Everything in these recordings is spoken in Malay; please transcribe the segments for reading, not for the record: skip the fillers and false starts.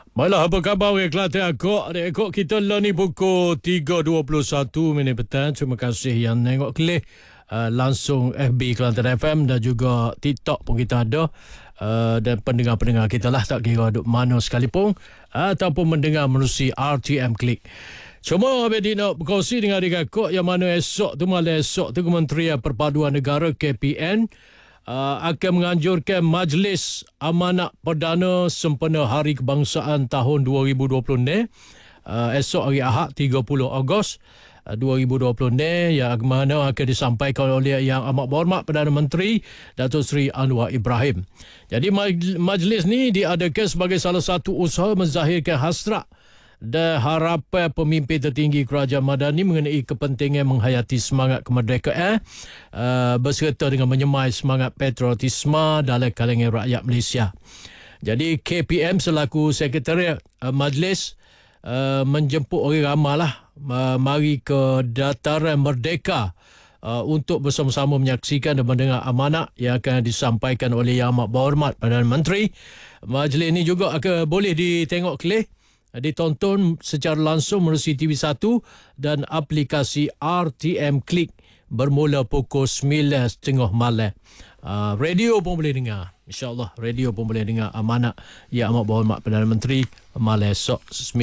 Baiklah, apa khabar orang Kelantan Akok? Adik-akok kita lah ni pukul 3.21 minit petang. Terima kasih yang tengok kelih langsung FB Kelantan FM dan juga TikTok pun kita ada. Dan pendengar-pendengar kita lah, tak kira duduk mana sekalipun ataupun mendengar menerusi RTM Klik. Cuma Abedi nak berkongsi dengan adik-akok yang mana malam esok tu Kementerian Perpaduan Negara KPN akan menganjurkan Majlis Amanat Perdana sempena Hari Kebangsaan tahun 2020 ni. Esok hari Ahad 30 Ogos 2020 ni, yang mana akan disampaikan oleh Yang Amat Berhormat Perdana Menteri Datuk Seri Anwar Ibrahim. Jadi majlis ni diadakan sebagai salah satu usaha menzahirkan hasrat dan harapan pemimpin tertinggi kerajaan Madani mengenai kepentingan menghayati semangat kemerdekaan berserta dengan menyemai semangat patriotisme dalam kalangan rakyat Malaysia. Jadi KPM selaku Sekretariat Majlis menjemput orang ramai lah mari ke Dataran Merdeka untuk bersama-sama menyaksikan dan mendengar amanat yang akan disampaikan oleh Yang Amat Berhormat Perdana Menteri. Majlis ini juga akan boleh ditengok kelih, ditonton secara langsung melalui TV1 dan aplikasi RTM Klik bermula pukul 9.30 malam. Radio pun boleh dengar. InsyaAllah radio pun boleh dengar amanat Yang Amat Berhormat Perdana Menteri malam esok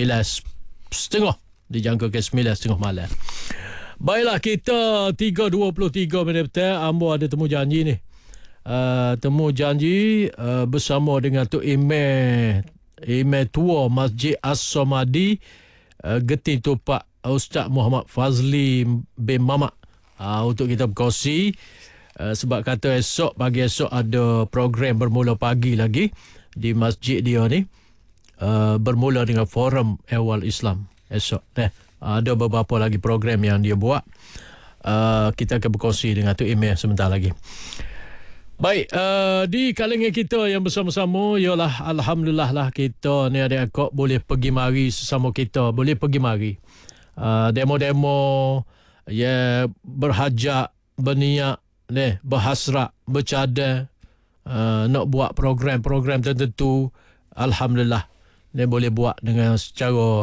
9.30, dijangkakan 9.30 malam. Baiklah, kita 3.23 minit petang. Ambo ada temu janji ni. Temu janji bersama dengan Tok Imam Tua Masjid As-Somadi Geti Tupak Ustaz Muhammad Fazli bin Mamak untuk kita berkongsi sebab kata pagi esok ada program bermula pagi lagi di masjid dia ni, bermula dengan forum awal Islam esok. Ada beberapa lagi program yang dia buat. Kita akan berkongsi dengan Tok Imam sebentar lagi. Baik, di kalangan kita yang bersama-sama ialah alhamdulillah lah kita ni adik-akak boleh pergi mari sesama kita, boleh pergi mari. Demo-demo ya, berhajat, berniat, berhasrat, bercadang, nak buat program-program tertentu, alhamdulillah dia boleh buat dengan secara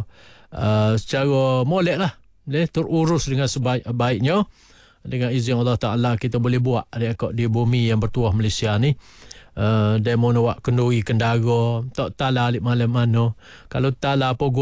molek lah, terurus dengan sebaik-baiknya. Dengan izin Allah Ta'ala kita boleh buat adik-akak di bumi yang bertuah Malaysia ni. Demo nak kenduri kendara, tak tala alik malam mana. Kalau tala apa